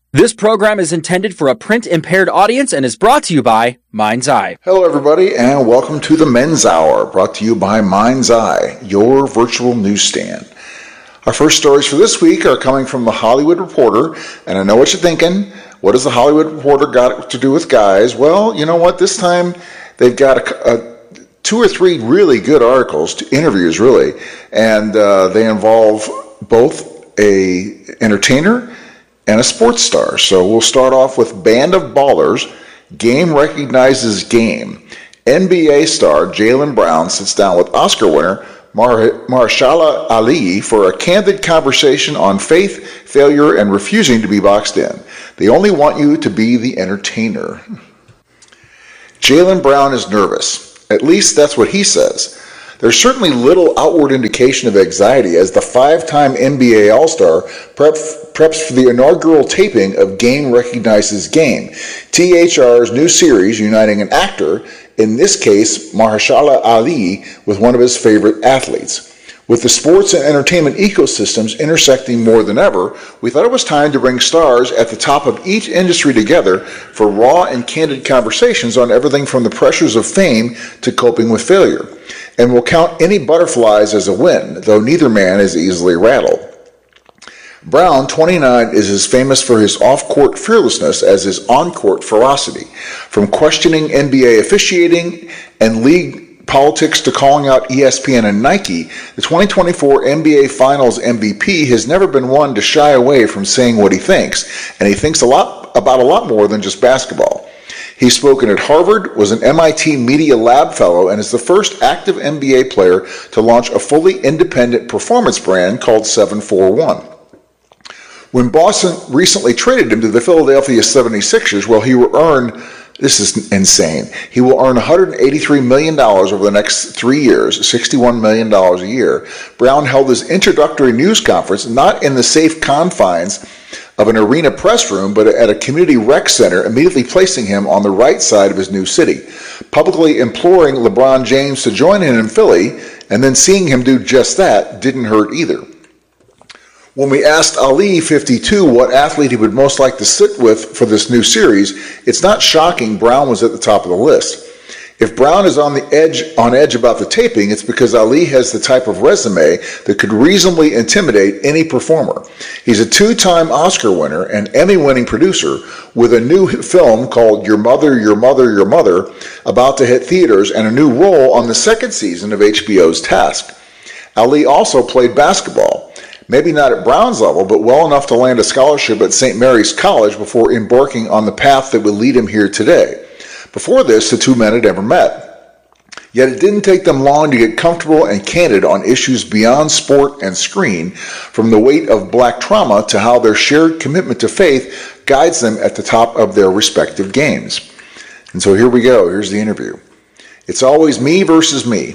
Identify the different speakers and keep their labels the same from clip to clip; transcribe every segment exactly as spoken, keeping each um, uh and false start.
Speaker 1: This program is intended for a print-impaired audience and is brought to you by Mind's Eye.
Speaker 2: Hello, everybody, and welcome to the Men's Hour, brought to you by Mind's Eye, your virtual newsstand. Our first stories for this week are coming from the Hollywood Reporter, and I know what you're thinking. What does the Hollywood Reporter got to do with guys? Well, you know what? This time they've got a, a two or three really good articles, two interviews really, and uh, they involve both a entertainer and a sports star. So we'll start off with Band of Ballers, Game Recognizes Game. N B A star Jaylen Brown sits down with Oscar winner Mar- Mahershala Ali for a candid conversation on faith, failure, and refusing to be boxed in. They only want you to be the entertainer. Jaylen Brown is nervous. At least that's what he says. There's certainly little outward indication of anxiety as the five-time N B A All-Star preps, preps for the inaugural taping of Game Recognizes Game, T H R's new series uniting an actor, in this case Mahershala Ali, with one of his favorite athletes. With the sports and entertainment ecosystems intersecting more than ever, we thought it was time to bring stars at the top of each industry together for raw and candid conversations on everything from the pressures of fame to coping with failure. And we'll count any butterflies as a win, though neither man is easily rattled. Brown, twenty-nine, is as famous for his off-court fearlessness as his on-court ferocity. From questioning N B A officiating and league politics to calling out E S P N and Nike, the twenty twenty-four N B A Finals M V P has never been one to shy away from saying what he thinks, and he thinks a lot about a lot more than just basketball. He's spoken at Harvard, was an M I T Media Lab Fellow, and is the first active N B A player to launch a fully independent performance brand called seven forty-one. When Boston recently traded him to the Philadelphia seventy-sixers, well, he will earn, this is insane, he will earn one hundred eighty-three million dollars over the next three years, sixty-one million dollars a year. Brown held his introductory news conference not in the safe confines of an arena press room, but at a community rec center, immediately placing him on the right side of his new city, publicly imploring LeBron James to join him in Philly, and then seeing him do just that didn't hurt either. When we asked Ali, fifty-two, what athlete he would most like to sit with for this new series, it's not shocking Brown was at the top of the list. If Brown is on the edge on edge about the taping, it's because Ali has the type of resume that could reasonably intimidate any performer. He's a two-time Oscar winner and Emmy-winning producer with a new film called Your Mother, Your Mother, Your Mother about to hit theaters and a new role on the second season of H B O's Task. Ali also played basketball. Maybe not at Brown's level, but well enough to land a scholarship at Saint Mary's College before embarking on the path that would lead him here today. Before this, the two men had never met. Yet it didn't take them long to get comfortable and candid on issues beyond sport and screen, from the weight of black trauma to how their shared commitment to faith guides them at the top of their respective games. And so here we go. Here's the interview. It's always me versus me.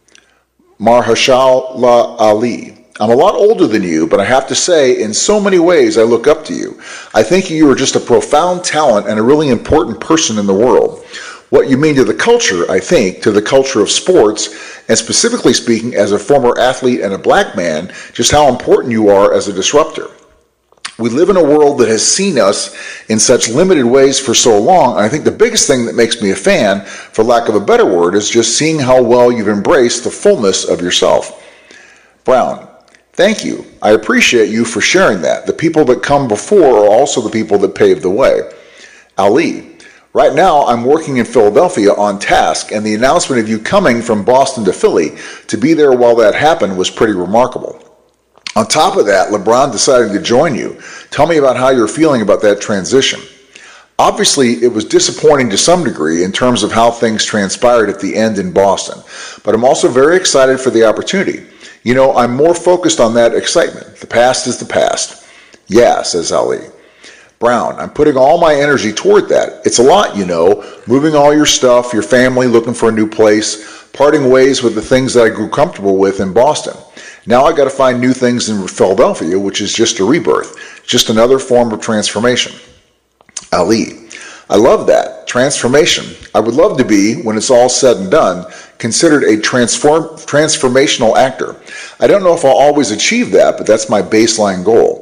Speaker 2: Mahershala Ali. I'm a lot older than you, but I have to say, in so many ways, I look up to you. I think you are just a profound talent and a really important person in the world. What you mean to the culture, I think, to the culture of sports, and specifically speaking, as a former athlete and a black man, just how important you are as a disruptor. We live in a world that has seen us in such limited ways for so long, and I think the biggest thing that makes me a fan, for lack of a better word, is just seeing how well you've embraced the fullness of yourself. Brown. Thank you. I appreciate you for sharing that. The people that come before are also the people that paved the way. Ali. Right now, I'm working in Philadelphia on Task, and the announcement of you coming from Boston to Philly to be there while that happened was pretty remarkable. On top of that, LeBron decided to join you. Tell me about how you're feeling about that transition. Obviously, it was disappointing to some degree in terms of how things transpired at the end in Boston, but I'm also very excited for the opportunity. You know, I'm more focused on that excitement. The past is the past. Yeah, says Ali. Brown, I'm putting all my energy toward that. It's a lot, you know, moving all your stuff, your family, looking for a new place, parting ways with the things that I grew comfortable with in Boston. Now I got to find new things in Philadelphia, which is just a rebirth, just another form of transformation. Ali, I love that. Transformation. I would love to be, when it's all said and done, considered a transform, transformational actor. I don't know if I'll always achieve that, but that's my baseline goal.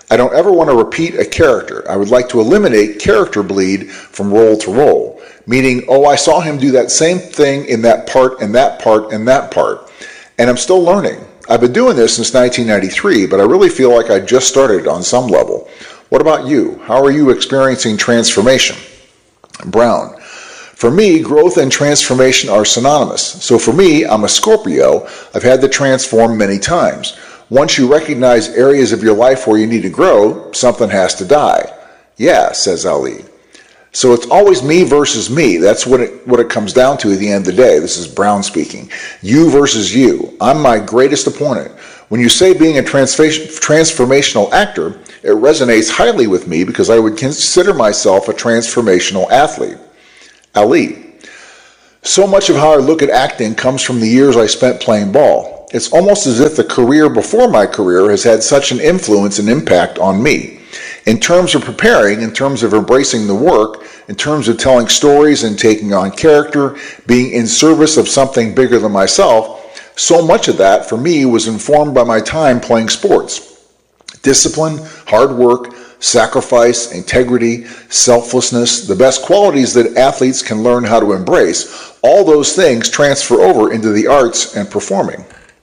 Speaker 2: I don't ever want to repeat a character. I would like to eliminate character bleed from role to role, meaning, oh, I saw him do that same thing in that part and that part and that part, and I'm still learning. I've been doing this since nineteen ninety-three, but I really feel like I just started on some level. What about you? How are you experiencing transformation? Brown. For me, growth and transformation are synonymous. So for me, I'm a Scorpio. I've had to transform many times. Once you recognize areas of your life where you need to grow, something has to die. Yeah, says Ali. So it's always me versus me. That's what it, what it comes down to at the end of the day. This is Brown speaking. You versus you. I'm my greatest opponent. When you say being a transformational actor, it resonates highly with me because I would consider myself a transformational athlete. Ali. So much of how I look at acting comes from the years I spent playing ball. It's almost as if the career before my career has had such an influence and impact on me. In terms of preparing, in terms of embracing the work, in terms of telling stories and taking on character, being in service of something bigger than myself, so much of that for me was informed by my time playing sports. Discipline, hard work, sacrifice, integrity, selflessness, the best qualities that athletes can learn how to embrace, all those things transfer over into the arts and performing.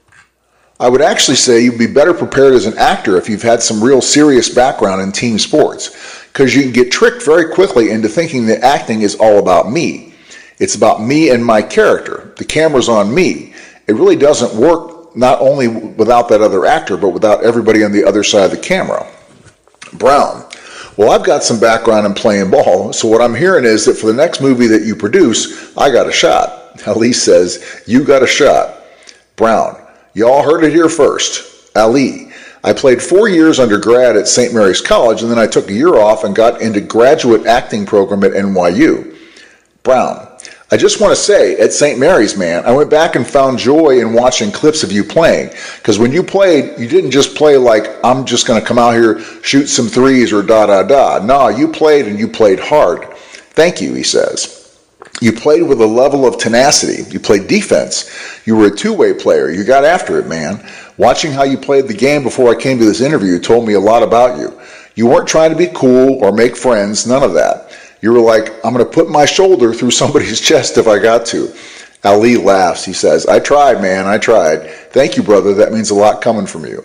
Speaker 2: I would actually say you'd be better prepared as an actor if you've had some real serious background in team sports, because you can get tricked very quickly into thinking that acting is all about me. It's about me and my character. The camera's on me. It really doesn't work not only without that other actor, but without everybody on the other side of the camera. Brown. Well, I've got some background in playing ball, so what I'm hearing is that for the next movie that you produce, I got a shot. Ali says, you got a shot. Brown. You all heard it here first. Ali. I played four years undergrad at Saint Mary's College, and then I took a year off and got into graduate acting program at N Y U. Brown. I just want to say, at Saint Mary's, man, I went back and found joy in watching clips of you playing. Because when you played, you didn't just play like, I'm just going to come out here, shoot some threes or da-da-da. No, you played and you played hard. Thank you, he says. You played with a level of tenacity. You played defense. You were a two-way player. You got after it, man. Watching how you played the game before I came to this interview told me a lot about you. You weren't trying to be cool or make friends, none of that. You were like, I'm going to put my shoulder through somebody's chest if I got to. Ali laughs. He says, I tried, man, I tried. Thank you, brother. That means a lot coming from you.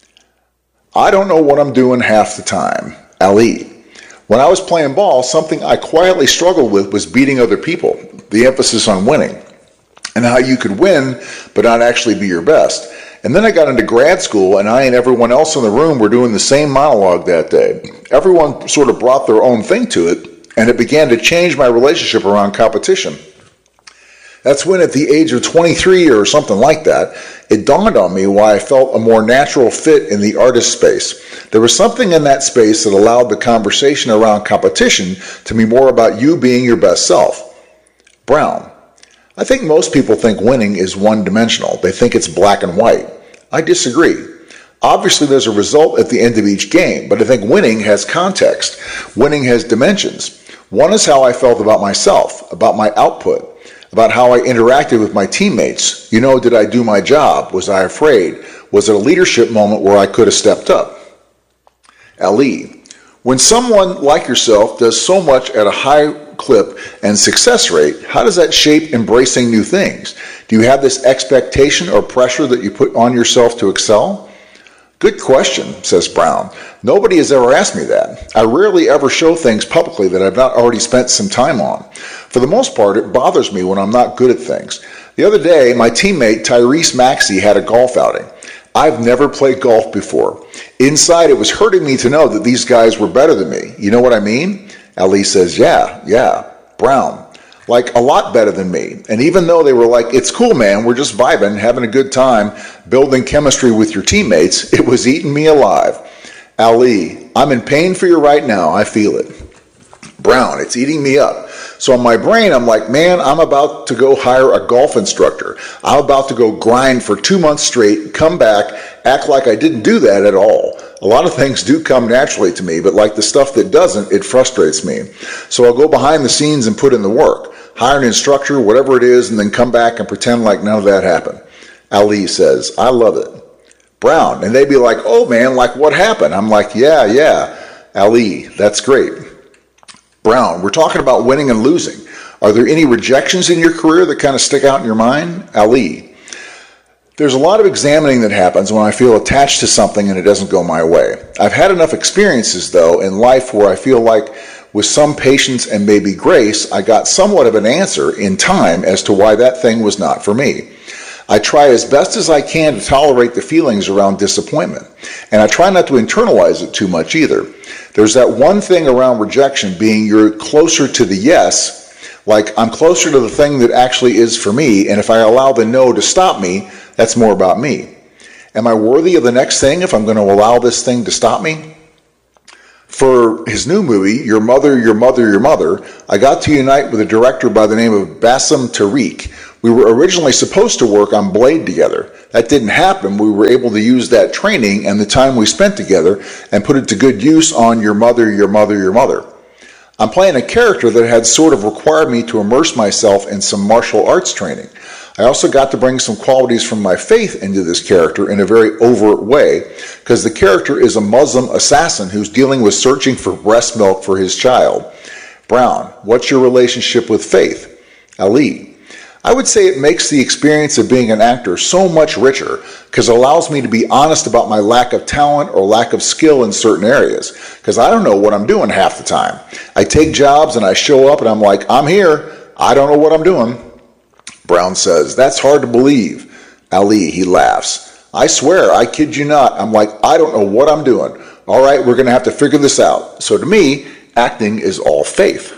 Speaker 2: I don't know what I'm doing half the time. Ali. When I was playing ball, something I quietly struggled with was beating other people, the emphasis on winning, and how you could win but not actually be your best. And then I got into grad school, and I and everyone else in the room were doing the same monologue that day. Everyone sort of brought their own thing to it, and it began to change my relationship around competition. That's when at the age of twenty-three or something like that, it dawned on me why I felt a more natural fit in the artist space. There was something in that space that allowed the conversation around competition to be more about you being your best self. Brown. I think most people think winning is one-dimensional. They think it's black and white. I disagree. Obviously, there's a result at the end of each game, but I think winning has context. Winning has dimensions. One is how I felt about myself, about my output, about how I interacted with my teammates. You know, did I do my job? Was I afraid? Was it a leadership moment where I could have stepped up? Ali. When someone like yourself does so much at a high clip and success rate, how does that shape embracing new things? Do you have this expectation or pressure that you put on yourself to excel? Good question, says Brown. Nobody has ever asked me that. I rarely ever show things publicly that I've not already spent some time on. For the most part, it bothers me when I'm not good at things. The other day, my teammate Tyrese Maxey had a golf outing. I've never played golf before. Inside, it was hurting me to know that these guys were better than me. You know what I mean? Ali says, yeah, yeah. Brown. Like a lot better than me. And even though they were like, it's cool, man, we're just vibing, having a good time, building chemistry with your teammates, it was eating me alive. Ali, I'm in pain for you right now. I feel it. Brown, it's eating me up. So in my brain, I'm like, man, I'm about to go hire a golf instructor. I'm about to go grind for two months straight, come back, act like I didn't do that at all. A lot of things do come naturally to me, but like the stuff that doesn't, it frustrates me. So I'll go behind the scenes and put in the work. Hire an instructor, whatever it is, and then come back and pretend like none of that happened. Ali says, I love it. Brown. And they'd be like, oh man, like what happened? I'm like, yeah, yeah, Ali, that's great. Brown, we're talking about winning and losing. Are there any rejections in your career that kind of stick out in your mind? Ali, there's a lot of examining that happens when I feel attached to something and it doesn't go my way. I've had enough experiences, though, in life where I feel like with some patience and maybe grace, I got somewhat of an answer in time as to why that thing was not for me. I try as best as I can to tolerate the feelings around disappointment, and I try not to internalize it too much either. There's that one thing around rejection being you're closer to the yes, like I'm closer to the thing that actually is for me, and if I allow the no to stop me, that's more about me. Am I worthy of the next thing if I'm going to allow this thing to stop me? For his new movie, Your Mother, Your Mother, Your Mother, I got to unite with a director by the name of Bassem Tariq. We were originally supposed to work on Blade together. That didn't happen. We were able to use that training and the time we spent together and put it to good use on Your Mother, Your Mother, Your Mother. I'm playing a character that had sort of required me to immerse myself in some martial arts training. I also got to bring some qualities from my faith into this character in a very overt way, because the character is a Muslim assassin who's dealing with searching for breast milk for his child. Brown, what's your relationship with faith? Ali, I would say it makes the experience of being an actor so much richer because it allows me to be honest about my lack of talent or lack of skill in certain areas, because I don't know what I'm doing half the time. I take jobs and I show up and I'm like, I'm here. I don't know what I'm doing. Brown says, that's hard to believe. Ali, he laughs. I swear, I kid you not. I'm like, I don't know what I'm doing. All right, we're going to have to figure this out. So to me, acting is all faith.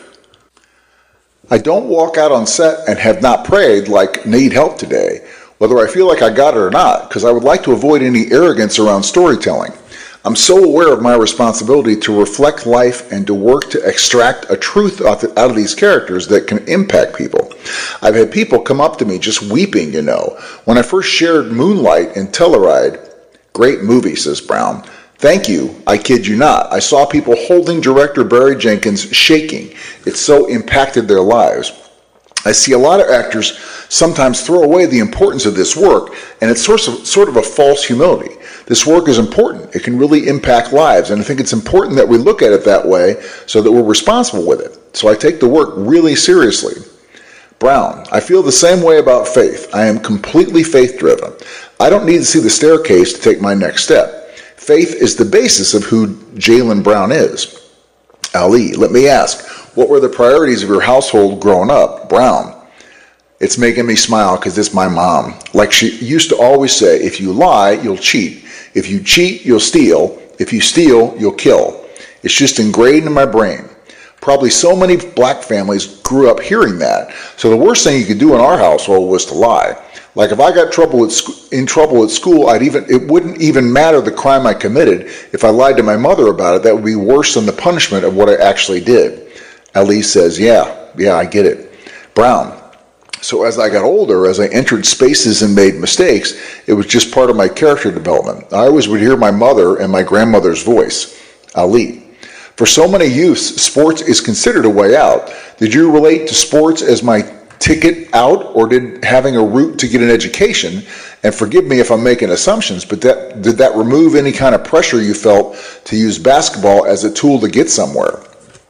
Speaker 2: I don't walk out on set and have not prayed like, need help today, whether I feel like I got it or not, because I would like to avoid any arrogance around storytelling. I'm so aware of my responsibility to reflect life and to work to extract a truth out of these characters that can impact people. I've had people come up to me just weeping, you know. When I first shared Moonlight in Telluride, great movie, says Brown. Thank you, I kid you not. I saw people holding director Barry Jenkins shaking. It so impacted their lives. I see a lot of actors sometimes throw away the importance of this work, and it's sort of, sort of a false humility. This work is important. It can really impact lives, and I think it's important that we look at it that way so that we're responsible with it. So I take the work really seriously. Brown, I feel the same way about faith. I am completely faith-driven. I don't need to see the staircase to take my next step. Faith is the basis of who Jaylen Brown is. Ali, let me ask, what were the priorities of your household growing up? Brown, it's making me smile because it's my mom. Like she used to always say, if you lie, you'll cheat. If you cheat, you'll steal. If you steal, you'll kill. It's just ingrained in my brain. Probably so many black families grew up hearing that. So the worst thing you could do in our household was to lie. Like if I got trouble at sc- in trouble at school, I'd even it wouldn't even matter the crime I committed. If I lied to my mother about it, that would be worse than the punishment of what I actually did. Ali says, yeah, yeah, I get it. Brown, so as I got older, as I entered spaces and made mistakes, it was just part of my character development. I always would hear my mother and my grandmother's voice. Ali, for so many youths, sports is considered a way out. Did you relate to sports as my ticket out, or did having a route to get an education, and forgive me if I'm making assumptions, but that, did that remove any kind of pressure you felt to use basketball as a tool to get somewhere?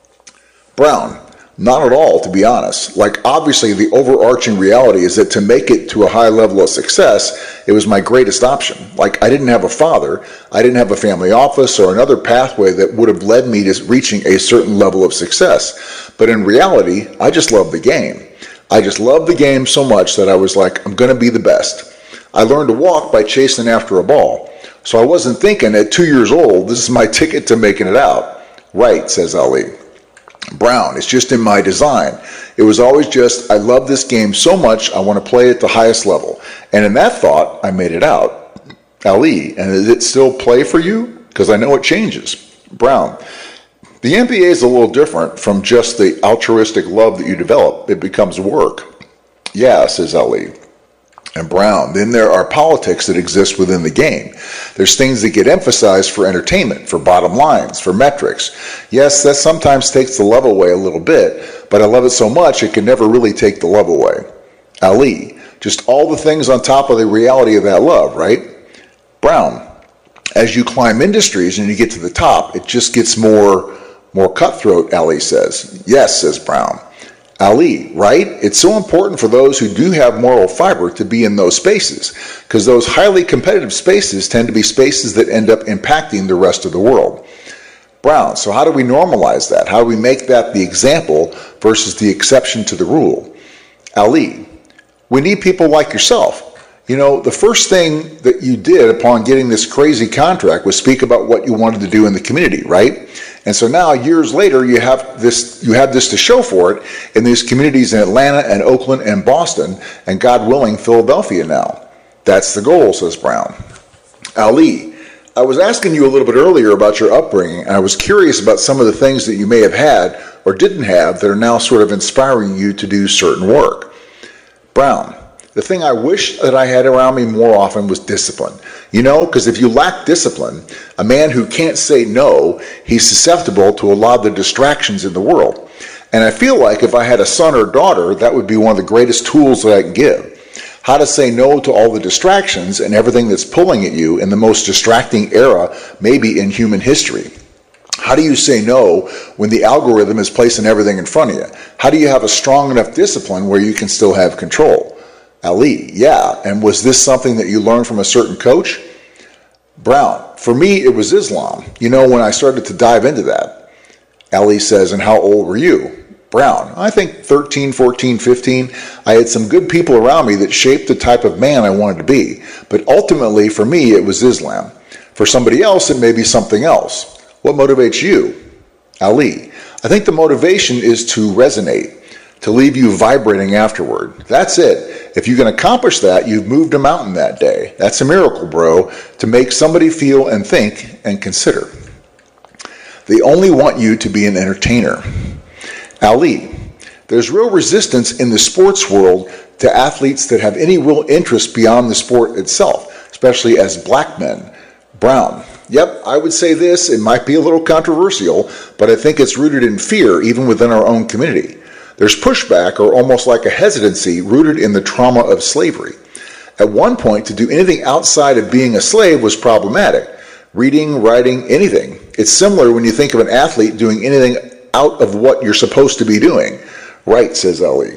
Speaker 2: Brown, not at all, to be honest. Like, obviously, the overarching reality is that to make it to a high level of success, it was my greatest option. Like, I didn't have a father, I didn't have a family office or another pathway that would have led me to reaching a certain level of success. But in reality, I just loved the game. I just loved the game so much that I was like, I'm going to be the best. I learned to walk by chasing after a ball. So I wasn't thinking at two years old, this is my ticket to making it out. Right, says Ali. Brown, it's just in my design. It was always just, I love this game so much, I want to play at the highest level. And in that thought, I made it out. Ali, and does it still play for you? Because I know it changes. Brown, the N B A is a little different from just the altruistic love that you develop. It becomes work. Yeah, says Ali. And Brown, then there are politics that exist within the game. There's things that get emphasized for entertainment, for bottom lines, for metrics. Yes, that sometimes takes the love away a little bit, but I love it so much it can never really take the love away. Ali, just all the things on top of the reality of that love, right? Brown, as you climb industries and you get to the top, it just gets more, more cutthroat, Ali says. Yes, says Brown. Ali, right? It's so important for those who do have moral fiber to be in those spaces, because those highly competitive spaces tend to be spaces that end up impacting the rest of the world. Brown, so how do we normalize that? How do we make that the example versus the exception to the rule? Ali, we need people like yourself. You know, the first thing that you did upon getting this crazy contract was speak about what you wanted to do in the community, right? And so now, years later, you have this you have this to show for it in these communities in Atlanta and Oakland and Boston, and God willing, Philadelphia now. That's the goal, says Brown. Ali, I was asking you a little bit earlier about your upbringing, and I was curious about some of the things that you may have had or didn't have that are now sort of inspiring you to do certain work. Brown, the thing I wish that I had around me more often was discipline. You know, because if you lack discipline, a man who can't say no, he's susceptible to a lot of the distractions in the world. And I feel like if I had a son or daughter, that would be one of the greatest tools that I can give. How to say no to all the distractions and everything that's pulling at you in the most distracting era maybe in human history. How do you say no when the algorithm is placing everything in front of you? How do you have a strong enough discipline where you can still have control? Ali, yeah, and was this something that you learned from a certain coach? Brown, for me, it was Islam. You know, when I started to dive into that. Ali says, and how old were you? Brown, I think thirteen, fourteen, fifteen. I had some good people around me that shaped the type of man I wanted to be. But ultimately, for me, it was Islam. For somebody else, it may be something else. What motivates you? Ali, I think the motivation is to resonate, to leave you vibrating afterward. That's it. If you can accomplish that, you've moved a mountain that day. That's a miracle, bro, to make somebody feel and think and consider. They only want you to be an entertainer. Ali, there's real resistance in the sports world to athletes that have any real interest beyond the sport itself, especially as black men. Brown, yep, I would say this, it might be a little controversial, but I think it's rooted in fear even within our own community. There's pushback or almost like a hesitancy rooted in the trauma of slavery. At one point, to do anything outside of being a slave was problematic. Reading, writing, anything. It's similar when you think of an athlete doing anything out of what you're supposed to be doing. Right, says Ali.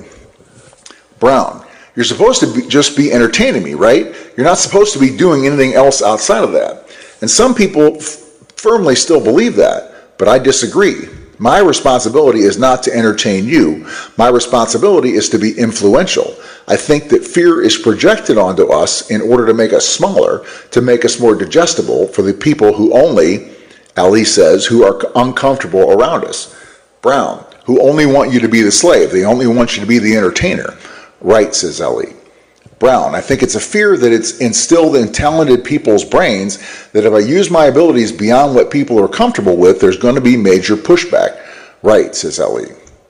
Speaker 2: Brown, you're supposed to be, just be entertaining me, right? You're not supposed to be doing anything else outside of that. And some people f- firmly still believe that, but I disagree. My responsibility is not to entertain you. My responsibility is to be influential. I think that fear is projected onto us in order to make us smaller, to make us more digestible for the people who only, Ali says, who are uncomfortable around us. Brown, who only want you to be the slave. They only want you to be the entertainer. Right, says Ali. Brown, I think it's a fear that it's instilled in talented people's brains that if I use my abilities beyond what people are comfortable with, there's going to be major pushback. Right, says Ali.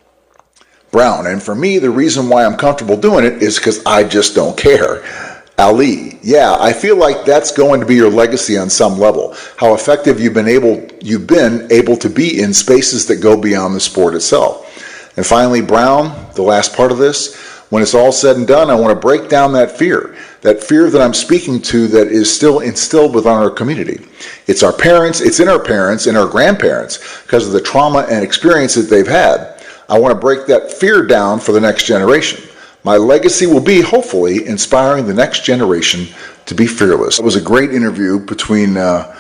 Speaker 2: Brown, and for me, the reason why I'm comfortable doing it is because I just don't care. Ali, yeah, I feel like that's going to be your legacy on some level. How effective you've been able you've been able to be in spaces that go beyond the sport itself. And finally, Brown, the last part of this, when it's all said and done, I want to break down that fear, that fear that I'm speaking to that is still instilled within our community. It's our parents, it's in our parents, and our grandparents because of the trauma and experience that they've had. I want to break that fear down for the next generation. My legacy will be, hopefully, inspiring the next generation to be fearless. It was a great interview between uh,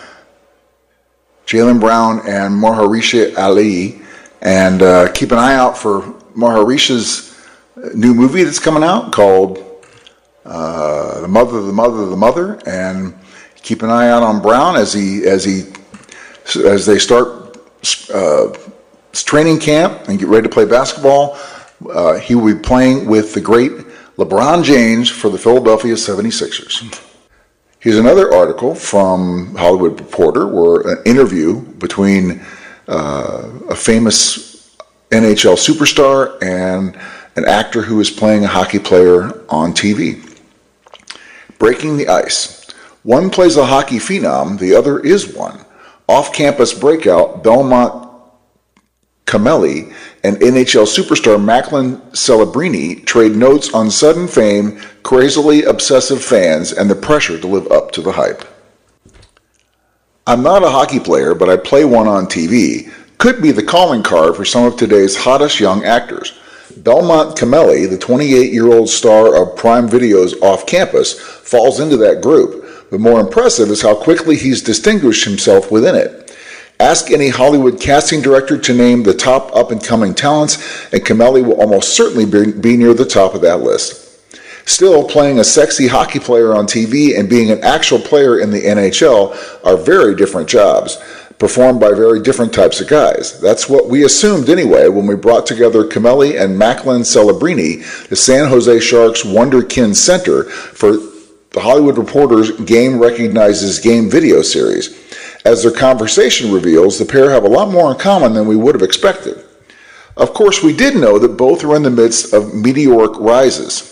Speaker 2: Jaylen Brown and Mahershala Ali, and uh, keep an eye out for Mahershal's new movie that's coming out called uh, The Mother, the Mother, the Mother, and keep an eye out on Brown as he as he as they start uh, training camp and get ready to play basketball. Uh, he will be playing with the great LeBron James for the Philadelphia seventy-sixers. Here's another article from Hollywood Reporter, where an interview between uh, a famous N H L superstar and an actor who is playing a hockey player on T V. Breaking the ice. One plays a hockey phenom, the other is one. Off-campus breakout Belmont Cameli and N H L superstar Macklin Celebrini trade notes on sudden fame, crazily obsessive fans, and the pressure to live up to the hype. I'm not a hockey player, but I play one on T V. Could be the calling card for some of today's hottest young actors. Belmont Cameli, the twenty-eight-year-old star of Prime Video's Off Campus, falls into that group, but more impressive is how quickly he's distinguished himself within it. Ask any Hollywood casting director to name the top up-and-coming talents, and Cameli will almost certainly be, be near the top of that list. Still, playing a sexy hockey player on T V and being an actual player in the N H L are very different jobs, performed by very different types of guys. That's what we assumed anyway when we brought together Cameli and Macklin Celebrini, the San Jose Sharks Wonderkin Center, for the Hollywood Reporter's Game Recognizes Game video series. As their conversation reveals, the pair have a lot more in common than we would have expected. Of course, we did know that both are in the midst of meteoric rises.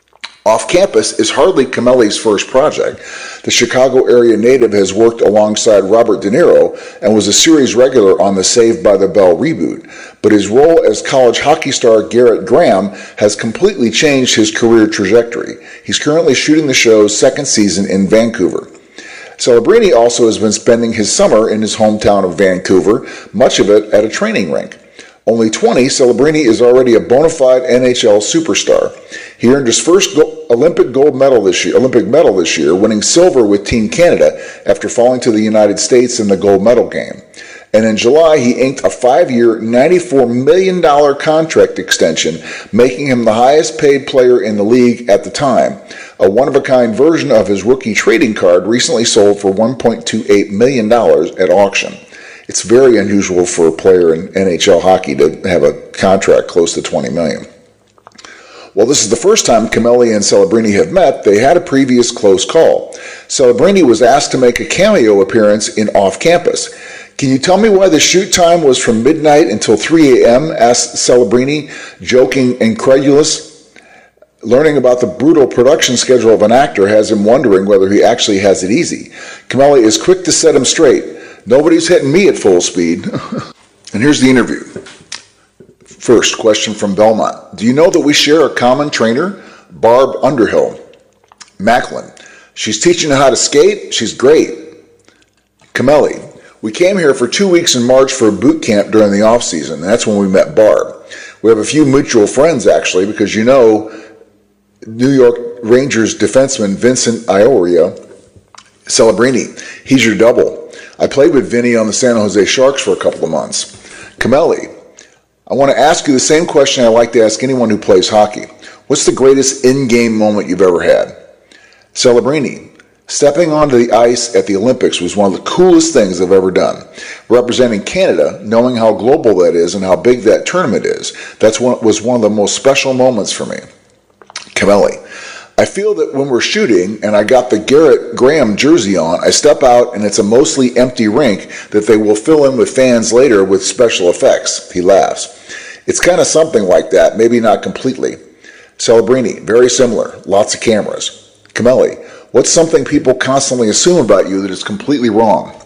Speaker 2: Off Campus is hardly Cameli's first project. The Chicago area native has worked alongside Robert De Niro and was a series regular on the Saved by the Bell reboot, but his role as college hockey star Garrett Graham has completely changed his career trajectory. He's currently shooting the show's second season in Vancouver. Celebrini also has been spending his summer in his hometown of Vancouver, much of it at a training rink. Only twenty, Celebrini is already a bona fide N H L superstar. He earned his first go- Olympic gold medal this year, Olympic medal this year, winning silver with Team Canada after falling to the United States in the gold medal game. And in July, he inked a five-year, ninety-four million dollars contract extension, making him the highest-paid player in the league at the time. A one-of-a-kind version of his rookie trading card recently sold for one point two eight million dollars at auction. It's very unusual for a player in N H L hockey to have a contract close to twenty million dollars. While this is the first time Cameli and Celebrini have met, they had a previous close call. Celebrini was asked to make a cameo appearance in Off Campus. Can you tell me why the shoot time was from midnight until three a.m., asked Celebrini, joking incredulous. Learning about the brutal production schedule of an actor has him wondering whether he actually has it easy. Cameli is quick to set him straight. Nobody's hitting me at full speed. And here's the interview. First question from Belmont. Do you know that we share a common trainer? Barb Underhill. Macklin. She's teaching you how to skate? She's great. Cameli. We came here for two weeks in March for a boot camp during the off season. And that's when we met Barb. We have a few mutual friends, actually, because you know New York Rangers defenseman Vincent Ioria. Celebrini. He's your double. I played with Vinny on the San Jose Sharks for a couple of months. Cameli, I want to ask you the same question I like to ask anyone who plays hockey. What's the greatest in-game moment you've ever had? Celebrini, stepping onto the ice at the Olympics was one of the coolest things I've ever done. Representing Canada, knowing how global that is and how big that tournament is, that was one of the most special moments for me. Cameli, I feel that when we're shooting and I got the Garrett Graham jersey on, I step out and it's a mostly empty rink that they will fill in with fans later with special effects. He laughs. It's kind of something like that, maybe not completely. Celebrini, very similar, lots of cameras. Cameli, what's something people constantly assume about you that is completely wrong?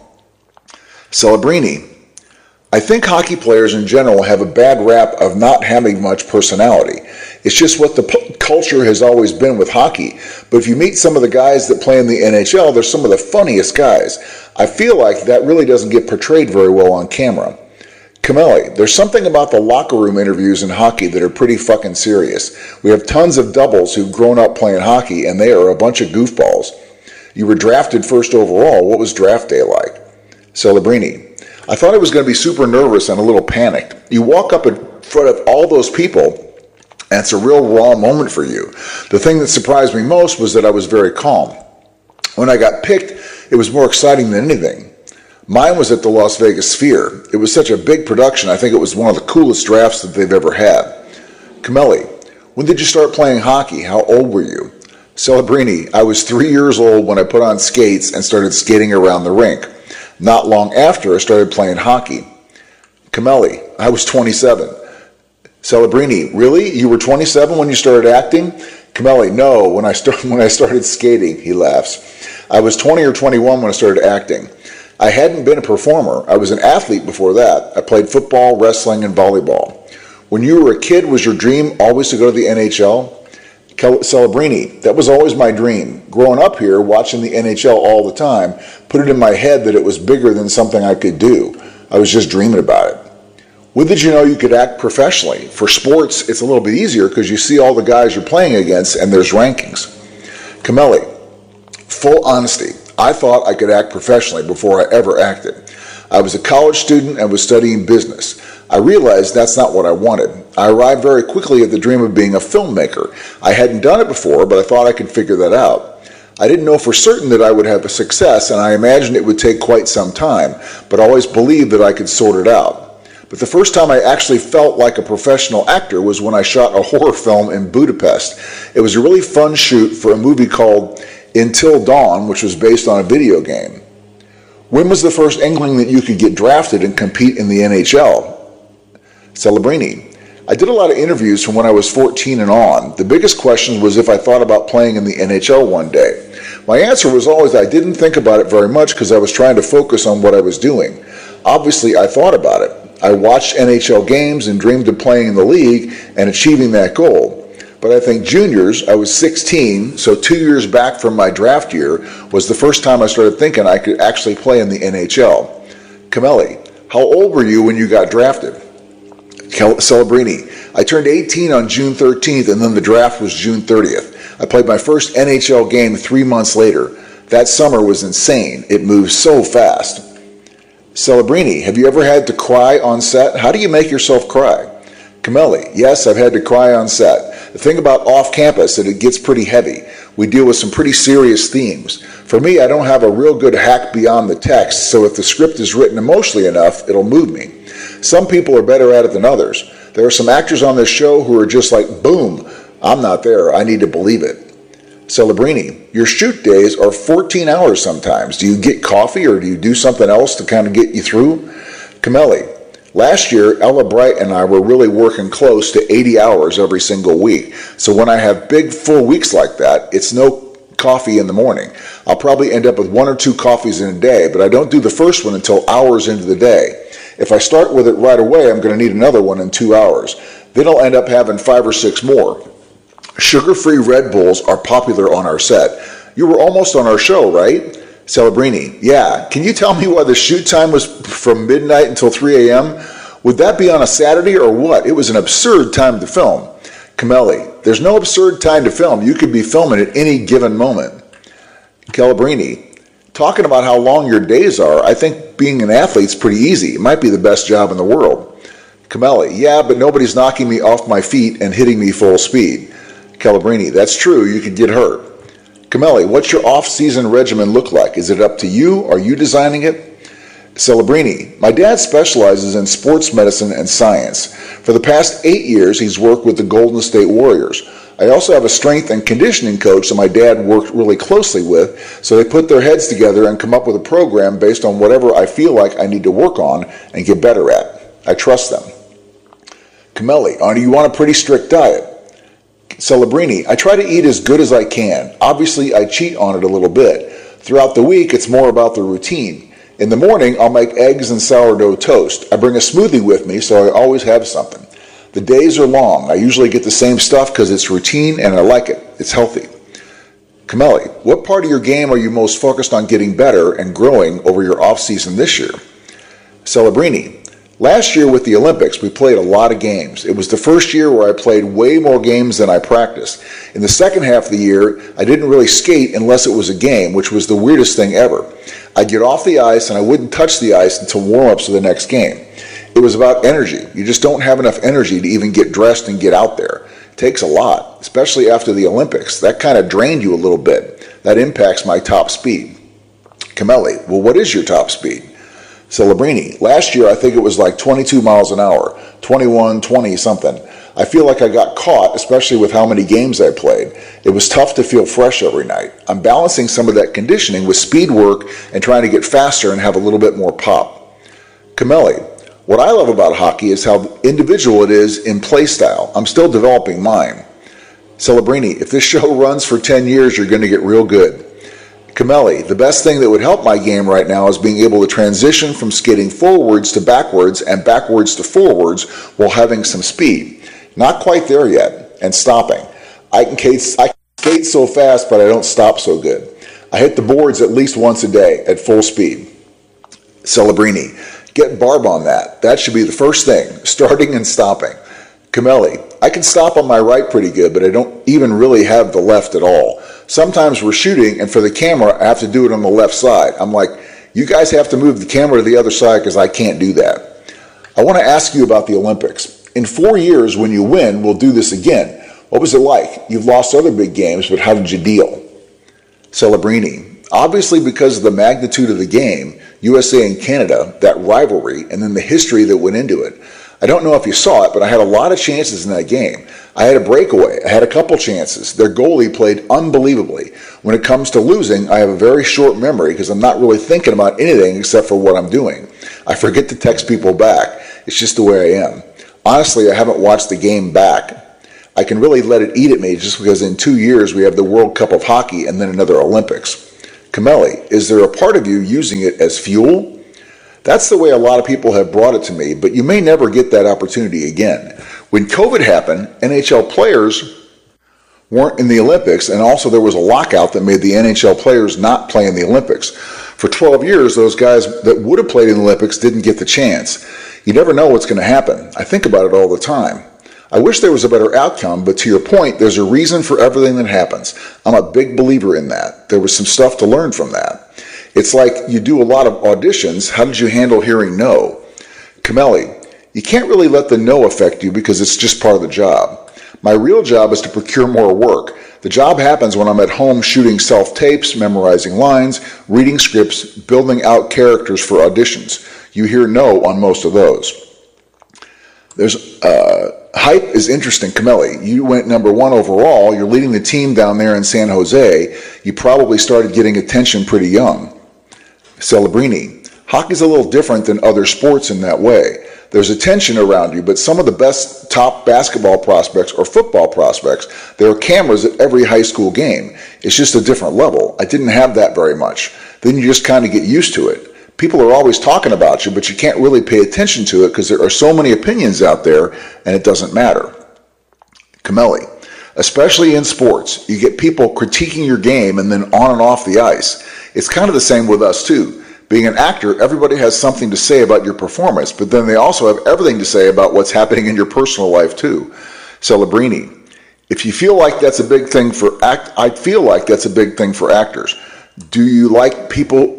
Speaker 2: Celebrini, I think hockey players in general have a bad rap of not having much personality. It's just what the p- culture has always been with hockey. But if you meet some of the guys that play in the N H L, they're some of the funniest guys. I feel like that really doesn't get portrayed very well on camera. Cameli, there's something about the locker room interviews in hockey that are pretty fucking serious. We have tons of doubles who've grown up playing hockey, and they are a bunch of goofballs. You were drafted first overall. What was draft day like? Celebrini, I thought I was going to be super nervous and a little panicked. You walk up in front of all those people, and it's a real raw moment for you. The thing that surprised me most was that I was very calm. When I got picked, it was more exciting than anything. Mine was at the Las Vegas Sphere. It was such a big production, I think it was one of the coolest drafts that they've ever had. Cameli, when did you start playing hockey? How old were you? Celebrini, I was three years old when I put on skates and started skating around the rink. Not long after, I started playing hockey. Cameli, I was twenty-seven. Celebrini, really? You were twenty-seven when you started acting? Cameli, no, when I, start, when I started skating, he laughs. I was twenty or twenty-one when I started acting. I hadn't been a performer. I was an athlete before that. I played football, wrestling, and volleyball. When you were a kid, was your dream always to go to the N H L? Celebrini, that was always my dream. Growing up here, watching the N H L all the time, put it in my head that it was bigger than something I could do. I was just dreaming about it. When did you know you could act professionally? For sports, it's a little bit easier because you see all the guys you're playing against and there's rankings. Camelli, full honesty, I thought I could act professionally before I ever acted. I was a college student and was studying business. I realized that's not what I wanted. I arrived very quickly at the dream of being a filmmaker. I hadn't done it before, but I thought I could figure that out. I didn't know for certain that I would have a success, and I imagined it would take quite some time, but always believed that I could sort it out. But the first time I actually felt like a professional actor was when I shot a horror film in Budapest. It was a really fun shoot for a movie called Until Dawn, which was based on a video game. When was the first inkling that you could get drafted and compete in the N H L? Celebrini, I did a lot of interviews from when I was fourteen and on. The biggest question was if I thought about playing in the N H L one day. My answer was always I didn't think about it very much because I was trying to focus on what I was doing. Obviously, I thought about it. I watched N H L games and dreamed of playing in the league and achieving that goal. But I think juniors, I was sixteen, so two years back from my draft year, was the first time I started thinking I could actually play in the N H L. Camelli, how old were you when you got drafted? Celebrini, I turned eighteen on June thirteenth, and then the draft was June thirtieth. I played my first N H L game three months later. That summer was insane. It moved so fast. Celebrini, have you ever had to cry on set? How do you make yourself cry? Camelli, yes, I've had to cry on set. The thing about off-campus is that it gets pretty heavy. We deal with some pretty serious themes. For me, I don't have a real good hack beyond the text, so if the script is written emotionally enough, it'll move me. Some people are better at it than others. There are some actors on this show who are just like, boom, I'm not there, I need to believe it. Celebrini, your shoot days are fourteen hours sometimes. Do you get coffee or do you do something else to kind of get you through? Camelli, last year, Ella Bright and I were really working close to eighty hours every single week. So when I have big, full weeks like that, it's no coffee in the morning. I'll probably end up with one or two coffees in a day, but I don't do the first one until hours into the day. If I start with it right away, I'm going to need another one in two hours. Then I'll end up having five or six more. Sugar-free Red Bulls are popular on our set. You were almost on our show, right? Celebrini, yeah. Can you tell me why the shoot time was from midnight until three a.m.? Would that be on a Saturday or what? It was an absurd time to film. Camelli, there's no absurd time to film. You could be filming at any given moment. Celebrini, talking about how long your days are, I think being an athlete's pretty easy. It might be the best job in the world. Camelli, yeah, but nobody's knocking me off my feet and hitting me full speed. Celebrini, that's true, you could get hurt. Camelli, what's your off-season regimen look like? Is it up to you? Are you designing it? Celebrini, my dad specializes in sports medicine and science. For the past eight years, he's worked with the Golden State Warriors. I also have a strength and conditioning coach that my dad worked really closely with, so they put their heads together and come up with a program based on whatever I feel like I need to work on and get better at. I trust them. Camelli, are you on a pretty strict diet? Celebrini, I try to eat as good as I can. Obviously, I cheat on it a little bit. Throughout the week, it's more about the routine. In the morning, I'll make eggs and sourdough toast. I bring a smoothie with me, so I always have something. The days are long. I usually get the same stuff because it's routine and I like it. It's healthy. Camelli, what part of your game are you most focused on getting better and growing over your off-season this year? Celebrini, last year with the Olympics, we played a lot of games. It was the first year where I played way more games than I practiced. In the second half of the year, I didn't really skate unless it was a game, which was the weirdest thing ever. I'd get off the ice and I wouldn't touch the ice until warm-ups of the next game. It was about energy. You just don't have enough energy to even get dressed and get out there. It takes a lot, especially after the Olympics. That kind of drained you a little bit. That impacts my top speed. Camelli, well, what is your top speed? Celebrini, last year I think it was like twenty-two miles an hour, twenty-one, twenty something. I feel like I got caught, especially with how many games I played. It was tough to feel fresh every night. I'm balancing some of that conditioning with speed work and trying to get faster and have a little bit more pop. Camelli, what I love about hockey is how individual it is in play style. I'm still developing mine. Celebrini, if this show runs for ten years, you're going to get real good. Camelli, the best thing that would help my game right now is being able to transition from skating forwards to backwards and backwards to forwards while having some speed. Not quite there yet, and stopping. I can skate, I can skate so fast, but I don't stop so good. I hit the boards at least once a day at full speed. Celebrini, get Barb on that. That should be the first thing, starting and stopping. Camelli, I can stop on my right pretty good, but I don't even really have the left at all. Sometimes we're shooting, and for the camera, I have to do it on the left side. I'm like, you guys have to move the camera to the other side because I can't do that. I want to ask you about the Olympics. In four years, when you win, we'll do this again. What was it like? You've lost other big games, but how did you deal? Celebrini, obviously because of the magnitude of the game, U S A and Canada, that rivalry, and then the history that went into it. I don't know if you saw it, but I had a lot of chances in that game. I had a breakaway. I had a couple chances. Their goalie played unbelievably. When it comes to losing, I have a very short memory because I'm not really thinking about anything except for what I'm doing. I forget to text people back. It's just the way I am. Honestly, I haven't watched the game back. I can really let it eat at me just because in two years we have the World Cup of Hockey and then another Olympics. Camelli, is there a part of you using it as fuel? That's the way a lot of people have brought it to me, but you may never get that opportunity again. When COVID happened, N H L players weren't in the Olympics, and also there was a lockout that made the N H L players not play in the Olympics. For twelve years, those guys that would have played in the Olympics didn't get the chance. You never know what's going to happen. I think about it all the time. I wish there was a better outcome, but to your point, there's a reason for everything that happens. I'm a big believer in that. There was some stuff to learn from that. It's like you do a lot of auditions. How did you handle hearing no? Camelli, you can't really let the no affect you because it's just part of the job. My real job is to procure more work. The job happens when I'm at home shooting self-tapes, memorizing lines, reading scripts, building out characters for auditions. You hear no on most of those. There's uh, hype is interesting. Camelli, you went number one overall. You're leading the team down there in San Jose. You probably started getting attention pretty young. Celebrini, hockey's a little different than other sports in that way. There's attention around you, but some of the best top basketball prospects or football prospects, there are cameras at every high school game. It's just a different level. I didn't have that very much. Then you just kind of get used to it. People are always talking about you, but you can't really pay attention to it because there are so many opinions out there and it doesn't matter. Camelli, especially in sports, you get people critiquing your game and then on and off the ice. It's kind of the same with us too. Being an actor, everybody has something to say about your performance, but then they also have everything to say about what's happening in your personal life too. Celebrini, if you feel like that's a big thing for act, I feel like that's a big thing for actors. Do you like people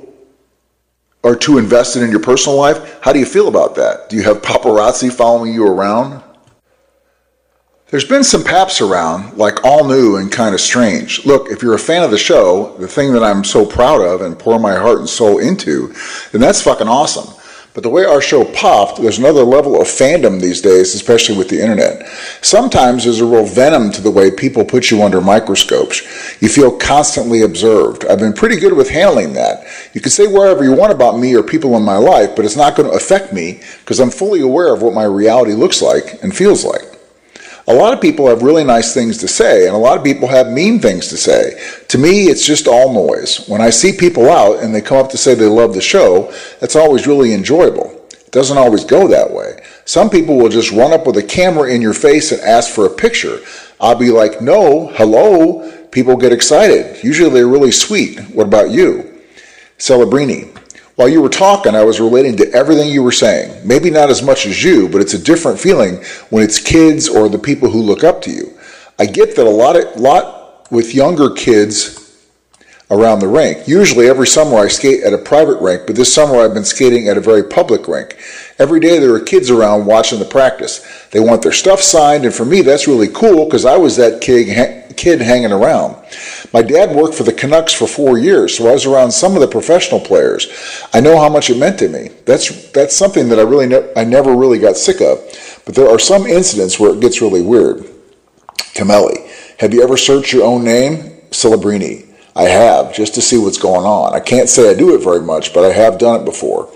Speaker 2: are too invested in your personal life? How do you feel about that? Do you have paparazzi following you around? There's been some paps around, like all new and kind of strange. Look, if you're a fan of the show, the thing that I'm so proud of and pour my heart and soul into, then that's fucking awesome. But the way our show popped, there's another level of fandom these days, especially with the internet. Sometimes there's a real venom to the way people put you under microscopes. You feel constantly observed. I've been pretty good with handling that. You can say whatever you want about me or people in my life, but it's not going to affect me because I'm fully aware of what my reality looks like and feels like. A lot of people have really nice things to say, and a lot of people have mean things to say. To me, it's just all noise. When I see people out and they come up to say they love the show, that's always really enjoyable. It doesn't always go that way. Some people will just run up with a camera in your face and ask for a picture. I'll be like, no, hello. People get excited. Usually they're really sweet. What about you? Celebrini. While you were talking, I was relating to everything you were saying. Maybe not as much as you, but it's a different feeling when it's kids or the people who look up to you. I get that a lot, of, lot with younger kids around the rink. Usually every summer I skate at a private rink, but this summer I've been skating at a very public rink. Every day there are kids around watching the practice. They want their stuff signed, and for me that's really cool because I was that kid, kid hanging around. My dad worked for the Canucks for four years, so I was around some of the professional players. I know how much it meant to me. That's that's something that I really ne- I never really got sick of. But there are some incidents where it gets really weird. Camelli, have you ever searched your own name? Celebrini, I have, just to see what's going on. I can't say I do it very much, but I have done it before.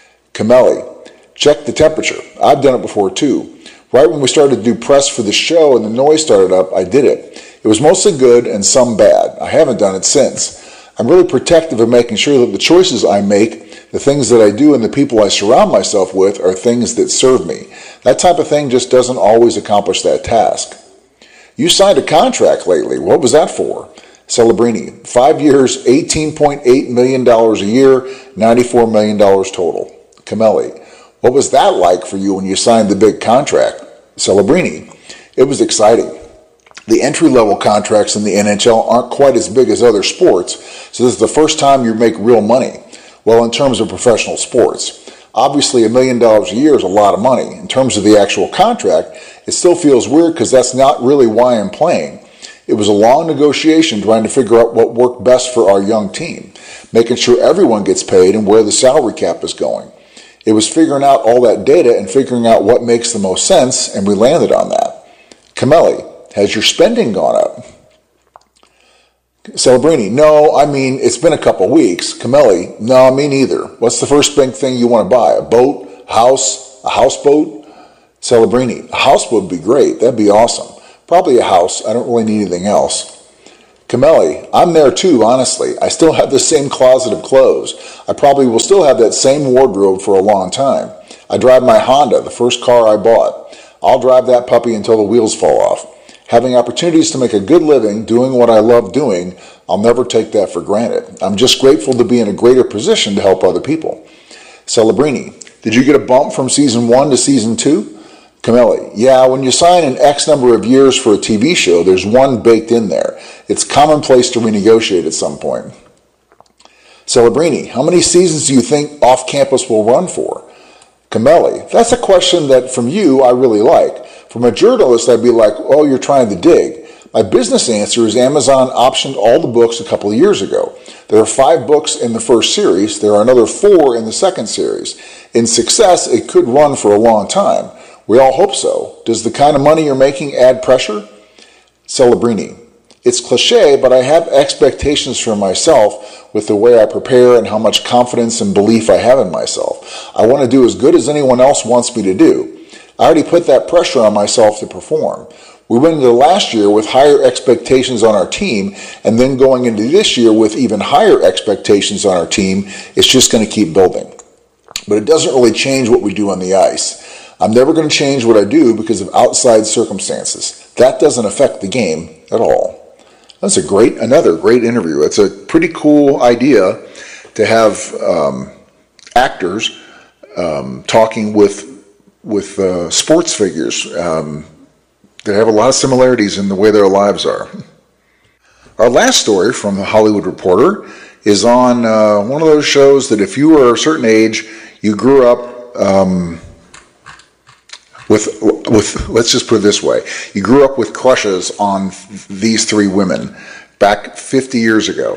Speaker 2: Camelli, check the temperature. I've done it before too. Right when we started to do press for the show and the noise started up, I did it. It was mostly good and some bad. I haven't done it since. I'm really protective of making sure that the choices I make, the things that I do, and the people I surround myself with are things that serve me. That type of thing just doesn't always accomplish that task. You signed a contract lately. What was that for? Celebrini, five years, eighteen point eight million dollars a year, ninety-four million dollars total. Camelli, what was that like for you when you signed the big contract? Celebrini, it was exciting. The entry-level contracts in the N H L aren't quite as big as other sports, so this is the first time you make real money. Well, in terms of professional sports, obviously a million dollars a year is a lot of money. In terms of the actual contract, it still feels weird because that's not really why I'm playing. It was a long negotiation trying to figure out what worked best for our young team, making sure everyone gets paid and where the salary cap is going. It was figuring out all that data and figuring out what makes the most sense, and we landed on that. Camelli, has your spending gone up? Celebrini, no, I mean, it's been a couple weeks. Camelli, no, me neither. What's the first big thing you want to buy? A boat? House? A houseboat? Celebrini, a houseboat would be great. That'd be awesome. Probably a house. I don't really need anything else. Camelli, I'm there too, honestly. I still have the same closet of clothes. I probably will still have that same wardrobe for a long time. I drive my Honda, the first car I bought. I'll drive that puppy until the wheels fall off. Having opportunities to make a good living doing what I love doing, I'll never take that for granted. I'm just grateful to be in a greater position to help other people. Celebrini, did you get a bump from season one to season two? Camelli, yeah, when you sign an X number of years for a T V show, there's one baked in there. It's commonplace to renegotiate at some point. Celebrini, how many seasons do you think off-campus will run for? Camelli, that's a question that from you I really like. From a journalist, I'd be like, oh, you're trying to dig. My business answer is Amazon optioned all the books a couple of years ago. There are five books in the first series. There are another four in the second series. In success, it could run for a long time. We all hope so. Does the kind of money you're making add pressure? Celebrini, it's cliche, but I have expectations for myself with the way I prepare and how much confidence and belief I have in myself. I want to do as good as anyone else wants me to do. I already put that pressure on myself to perform. We went into last year with higher expectations on our team, and then going into this year with even higher expectations on our team. It's just going to keep building. But it doesn't really change what we do on the ice. I'm never going to change what I do because of outside circumstances. That doesn't affect the game at all. That's a great, another great interview. It's a pretty cool idea to have um, actors um, talking with with uh, sports figures um, that have a lot of similarities in the way their lives are. Our last story from the Hollywood Reporter is on uh, one of those shows that if you were a certain age, you grew up um, with, with, let's just put it this way, you grew up with crushes on these three women back fifty years ago.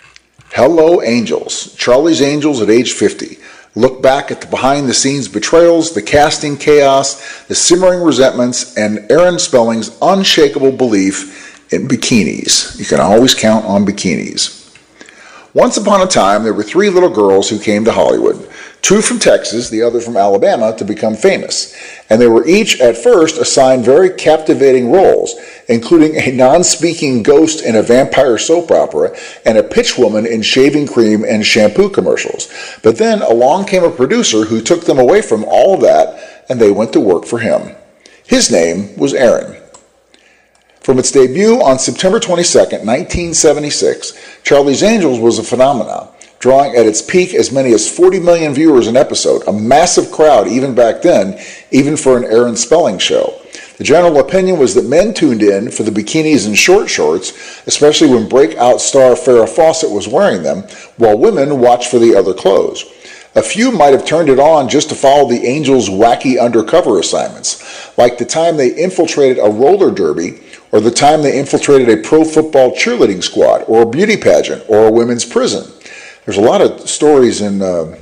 Speaker 2: Hello Angels, Charlie's Angels at age fifty. Look back at the behind-the-scenes betrayals, the casting chaos, the simmering resentments, and Aaron Spelling's unshakable belief in bikinis. You can always count on bikinis. Once upon a time, there were three little girls who came to Hollywood, two from Texas, the other from Alabama, to become famous. And they were each, at first, assigned very captivating roles, including a non-speaking ghost in a vampire soap opera and a pitch woman in shaving cream and shampoo commercials. But then along came a producer who took them away from all of that, and they went to work for him. His name was Aaron. From its debut on September twenty-second, nineteen seventy-six, Charlie's Angels was a phenomenon, drawing at its peak as many as forty million viewers an episode, a massive crowd even back then, even for an Aaron Spelling show. The general opinion was that men tuned in for the bikinis and short shorts, especially when breakout star Farrah Fawcett was wearing them, while women watched for the other clothes. A few might have turned it on just to follow the Angels' wacky undercover assignments, like the time they infiltrated a roller derby, or the time they infiltrated a pro football cheerleading squad, or a beauty pageant, or a women's prison. There's a lot of stories in uh,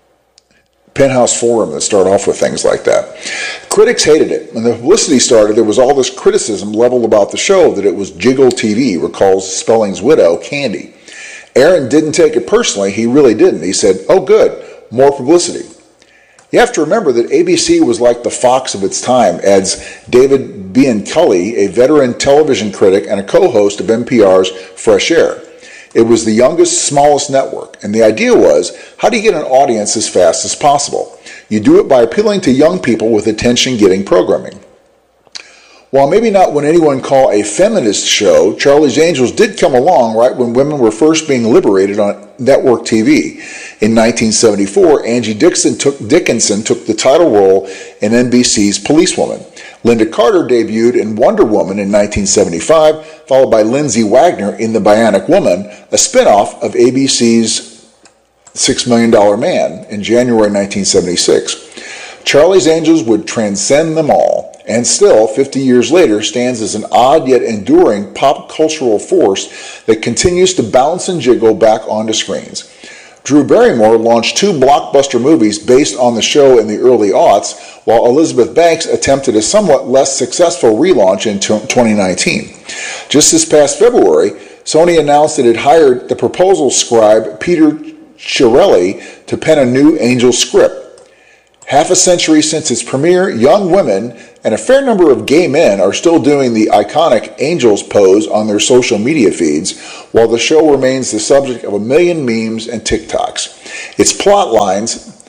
Speaker 2: Penthouse Forum that start off with things like that. Critics hated it. When the publicity started, there was all this criticism leveled about the show that it was jiggle T V, recalls Spelling's widow, Candy. Aaron didn't take it personally. He really didn't. He said, oh good, more publicity. You have to remember that A B C was like the Fox of its time, adds David Bianculli, a veteran television critic and a co-host of N P R's Fresh Air. It was the youngest, smallest network, and the idea was, how do you get an audience as fast as possible? You do it by appealing to young people with attention-getting programming. While maybe not what anyone call a feminist show, Charlie's Angels did come along right when women were first being liberated on network T V. In nineteen seventy-four, Angie Dixon took, Dickinson took the title role in N B C's Policewoman. Linda Carter debuted in Wonder Woman in nineteen seventy-five, followed by Lindsay Wagner in The Bionic Woman, a spinoff of A B C's Six Million Dollar Man in January nineteen seventy-six. Charlie's Angels would transcend them all, and still, fifty years later, stands as an odd yet enduring pop cultural force that continues to bounce and jiggle back onto screens. Drew Barrymore launched two blockbuster movies based on the show in the early aughts, while Elizabeth Banks attempted a somewhat less successful relaunch in twenty nineteen. Just this past February, Sony announced it had hired the proposal scribe Peter Chiarelli to pen a new Angel script. Half a century since its premiere, young women and a fair number of gay men are still doing the iconic Angels pose on their social media feeds, while the show remains the subject of a million memes and TikToks. Its plot lines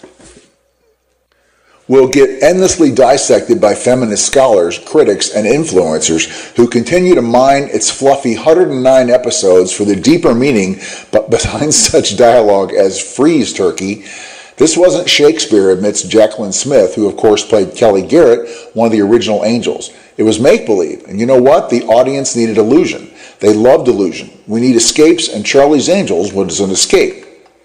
Speaker 2: will get endlessly dissected by feminist scholars, critics, and influencers who continue to mine its fluffy one hundred nine episodes for the deeper meaning but behind such dialogue as freeze turkey. This wasn't Shakespeare, admits Jacqueline Smith, who of course played Kelly Garrett, one of the original Angels. It was make-believe, and you know what? The audience needed illusion. They loved illusion. We need escapes, and Charlie's Angels was an escape.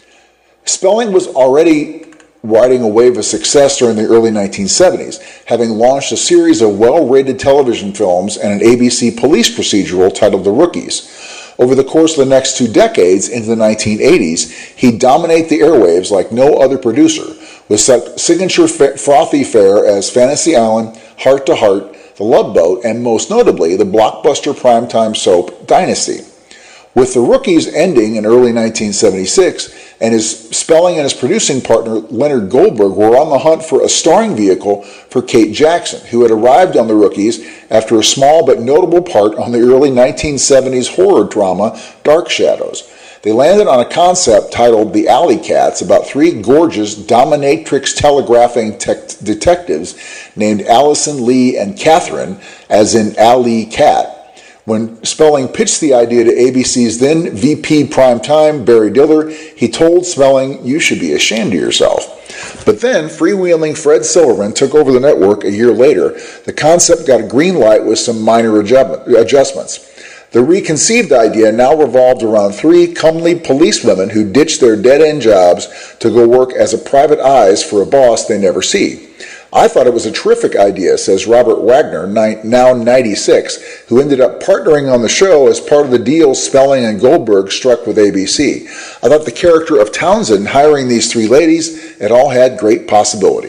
Speaker 2: Spelling was already riding a wave of success during the early nineteen seventies, having launched a series of well-rated television films and an A B C police procedural titled The Rookies. Over the course of the next two decades, into the nineteen eighties, he'd dominate the airwaves like no other producer, with such signature frothy fare as Fantasy Island, Heart to Heart, The Love Boat, and most notably, the blockbuster primetime soap Dynasty. With The Rookies ending in early nineteen seventy-six, and his spelling and his producing partner Leonard Goldberg were on the hunt for a starring vehicle for Kate Jackson, who had arrived on The Rookies after a small but notable part on the early nineteen seventies horror drama Dark Shadows. They landed on a concept titled The Alley Cats about three gorgeous dominatrix telegraphing tech detectives named Allison, Lee, and Catherine, as in Alley Cat. When Spelling pitched the idea to A B C's then V P Primetime, Barry Diller, he told Spelling, "You should be ashamed of yourself." But then, freewheeling Fred Silverman took over the network a year later. The concept got a green light with some minor adjustments. The reconceived idea now revolved around three comely policewomen who ditched their dead-end jobs to go work as a private eyes for a boss they never see. I thought it was a terrific idea, says Robert Wagner, now ninety-six, who ended up partnering on the show as part of the deal Spelling and Goldberg struck with A B C. I thought the character of Townsend hiring these three ladies, it all had great possibility.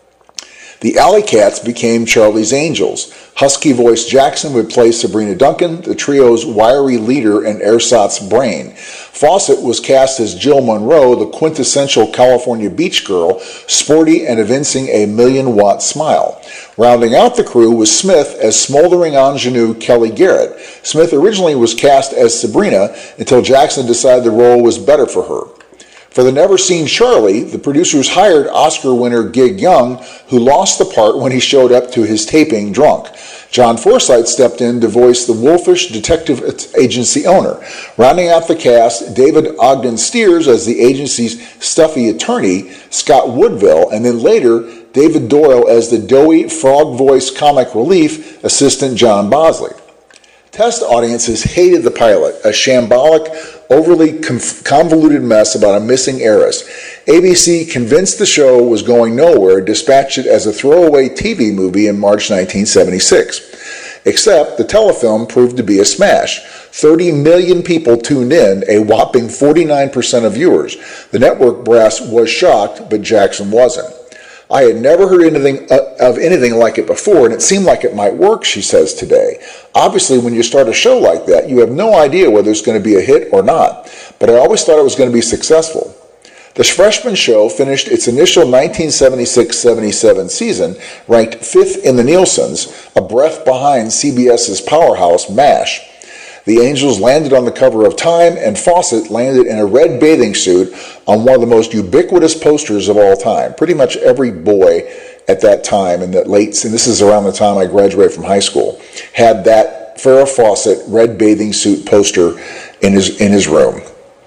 Speaker 2: The Alley Cats became Charlie's Angels. Husky-voiced Jackson would play Sabrina Duncan, the trio's wiry leader and ersatz brain. Fawcett was cast as Jill Monroe, the quintessential California beach girl, sporty and evincing a million-watt smile. Rounding out the crew was Smith as smoldering ingenue Kelly Garrett. Smith originally was cast as Sabrina until Jackson decided the role was better for her. For the never-seen Charlie, the producers hired Oscar winner Gig Young, who lost the part when he showed up to his taping drunk. John Forsythe stepped in to voice the wolfish detective agency owner. Rounding out the cast, David Ogden Stiers as the agency's stuffy attorney, Scott Woodville, and then later, David Doyle as the doughy, frog-voiced comic relief assistant John Bosley. Test audiences hated the pilot, a shambolic, overly convoluted mess about a missing heiress. A B C, convinced the show was going nowhere, dispatched it as a throwaway T V movie in March nineteen seventy-six. Except the telefilm proved to be a smash. thirty million people tuned in, a whopping forty-nine percent of viewers. The network brass was shocked, but Jackson wasn't. I had never heard anything uh, of anything like it before, and it seemed like it might work, she says today. Obviously, when you start a show like that, you have no idea whether it's going to be a hit or not, but I always thought it was going to be successful. The freshman show finished its initial nineteen seventy-six seventy-seven season ranked fifth in the Nielsen's, a breath behind CBS's powerhouse MASH. The Angels landed on the cover of Time, and Fawcett landed in a red bathing suit on one of the most ubiquitous posters of all time. Pretty much every boy at that time, in the late, and this is around the time I graduated from high school, had that Farrah Fawcett red bathing suit poster in his in his room.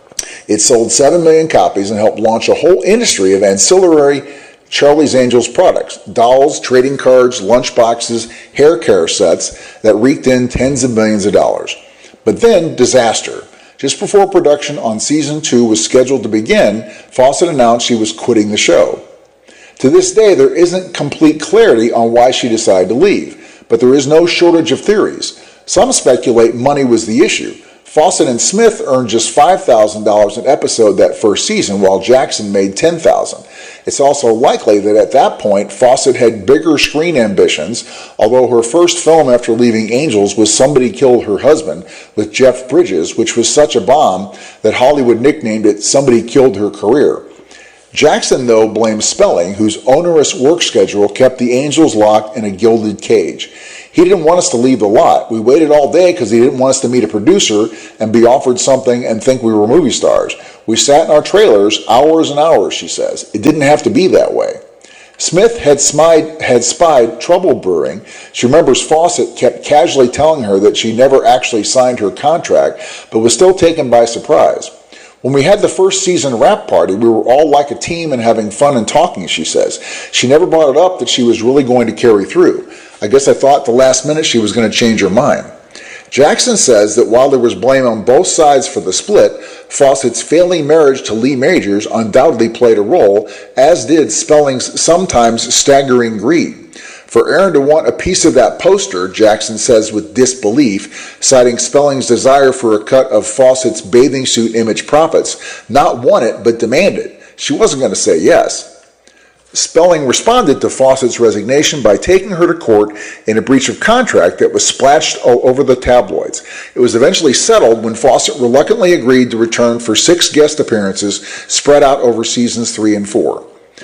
Speaker 2: It sold seven million copies and helped launch a whole industry of ancillary Charlie's Angels products, dolls, trading cards, lunchboxes, hair care sets that reeked in tens of millions of dollars. But then, disaster. Just before production on season two was scheduled to begin, Fawcett announced she was quitting the show. To this day, there isn't complete clarity on why she decided to leave, but there is no shortage of theories. Some speculate money was the issue. Fawcett and Smith earned just five thousand dollars an episode that first season, while Jackson made ten thousand dollars. It's also likely that at that point, Fawcett had bigger screen ambitions, although her first film after leaving Angels was Somebody Killed Her Husband with Jeff Bridges, which was such a bomb that Hollywood nicknamed it Somebody Killed Her Career. Jackson, though, blames Spelling, whose onerous work schedule kept the Angels locked in a gilded cage. He didn't want us to leave the lot. We waited all day because he didn't want us to meet a producer and be offered something and think we were movie stars. We sat in our trailers hours and hours, she says. It didn't have to be that way. Smith had spied, had spied trouble brewing. She remembers Fawcett kept casually telling her that she never actually signed her contract, but was still taken by surprise. When we had the first season wrap party, we were all like a team and having fun and talking, she says. She never brought it up that she was really going to carry through. I guess I thought at the last minute she was going to change her mind. Jackson says that while there was blame on both sides for the split, Fawcett's failing marriage to Lee Majors undoubtedly played a role, as did Spelling's sometimes staggering greed. For Aaron to want a piece of that poster, Jackson says with disbelief, citing Spelling's desire for a cut of Fawcett's bathing suit image profits, not want it but demand it. She wasn't going to say yes. Spelling responded to Fawcett's resignation by taking her to court in a breach of contract that was splashed over the tabloids. It was eventually settled when Fawcett reluctantly agreed to return for six guest appearances spread out over seasons three and four.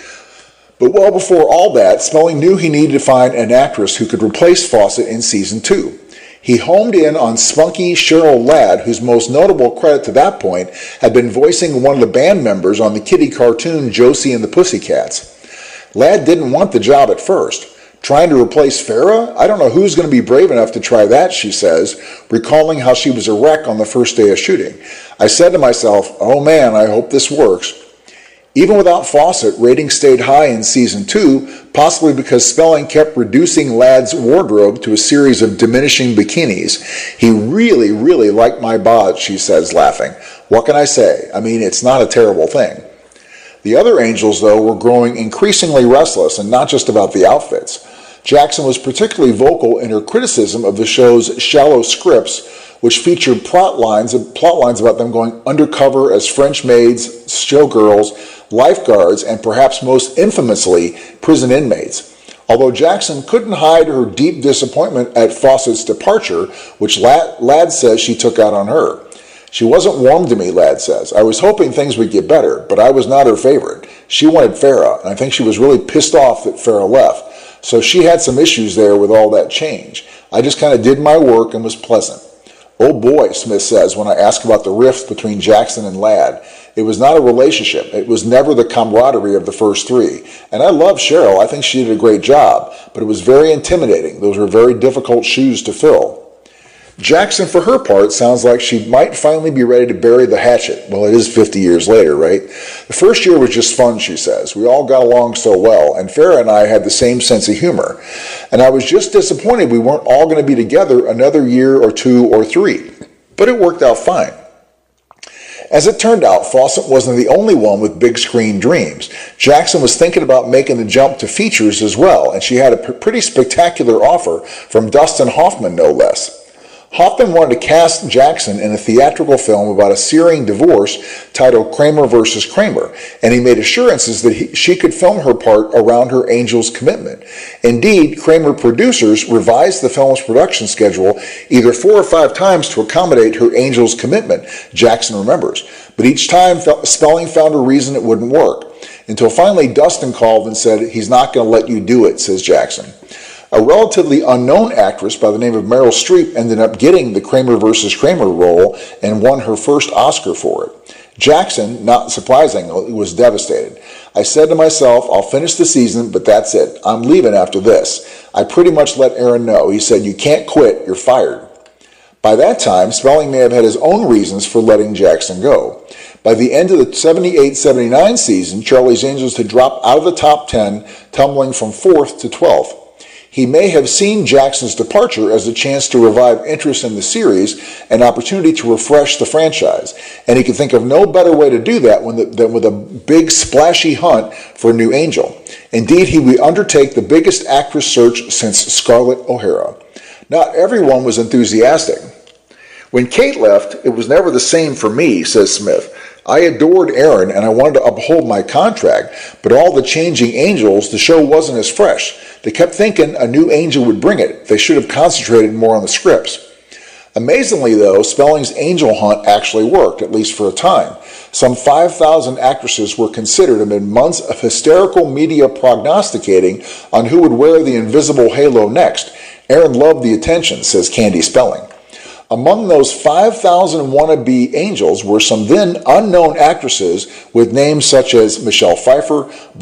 Speaker 2: But well before all that, Spelling knew he needed to find an actress who could replace Fawcett in season two. He homed in on spunky Cheryl Ladd, whose most notable credit to that point had been voicing one of the band members on the kiddie cartoon Josie and the Pussycats. Ladd didn't want the job at first. Trying to replace Farrah? I don't know who's going to be brave enough to try that, she says, recalling how she was a wreck on the first day of shooting. I said to myself, oh man, I hope this works. Even without Fawcett, ratings stayed high in season two, possibly because Spelling kept reducing Ladd's wardrobe to a series of diminishing bikinis. He really, really liked my bod, she says, laughing. What can I say? I mean, it's not a terrible thing. The other Angels, though, were growing increasingly restless, and not just about the outfits. Jackson was particularly vocal in her criticism of the show's shallow scripts, which featured plot lines, plot lines about them going undercover as French maids, showgirls, lifeguards, and perhaps most infamously, prison inmates. Although Jackson couldn't hide her deep disappointment at Fawcett's departure, which Ladd, Ladd says she took out on her. She wasn't warm to me, Ladd says. I was hoping things would get better, but I was not her favorite. She wanted Farrah, and I think she was really pissed off that Farrah left. So she had some issues there with all that change. I just kind of did my work and was pleasant. Oh boy, Smith says when I ask about the rift between Jackson and Ladd. It was not a relationship. It was never the camaraderie of the first three. And I love Cheryl. I think she did a great job, but it was very intimidating. Those were very difficult shoes to fill. Jackson, for her part, sounds like she might finally be ready to bury the hatchet. Well, it is fifty years later, right? The first year was just fun, she says. We all got along so well, and Farrah and I had the same sense of humor. And I was just disappointed we weren't all going to be together another year or two or three. But it worked out fine. As it turned out, Fawcett wasn't the only one with big screen dreams. Jackson was thinking about making the jump to features as well, and she had a pretty spectacular offer from Dustin Hoffman, no less. Hoffman wanted to cast Jackson in a theatrical film about a searing divorce titled Kramer versus Kramer, and he made assurances that he, she could film her part around her Angels commitment. Indeed, Kramer producers revised the film's production schedule either four or five times to accommodate her Angels commitment, Jackson remembers. But each time, Spelling found a reason it wouldn't work, until finally Dustin called and said, he's not going to let you do it, says Jackson. A relatively unknown actress by the name of Meryl Streep ended up getting the Kramer versus Kramer role and won her first Oscar for it. Jackson, not surprisingly, was devastated. I said to myself, I'll finish the season, but that's it. I'm leaving after this. I pretty much let Aaron know. He said, you can't quit, you're fired. By that time, Spelling may have had his own reasons for letting Jackson go. By the end of the seventy-eight seventy-nine season, Charlie's Angels had dropped out of the top ten, tumbling from fourth to twelfth. He may have seen Jackson's departure as a chance to revive interest in the series, an opportunity to refresh the franchise, and he could think of no better way to do that than with a big splashy hunt for a new Angel. Indeed, he would undertake the biggest actress search since Scarlett O'Hara. Not everyone was enthusiastic. When Kate left, it was never the same for me, says Smith. I adored Aaron and I wanted to uphold my contract, but all the changing angels, the show wasn't as fresh. They kept thinking a new angel would bring it. They should have concentrated more on the scripts. Amazingly, though, Spelling's angel hunt actually worked, at least for a time. Some five thousand actresses were considered amid months of hysterical media prognosticating on who would wear the invisible halo next. Aaron loved the attention, says Candy Spelling. Among those five thousand wannabe angels were some then unknown actresses with names such as Michelle Pfeiffer,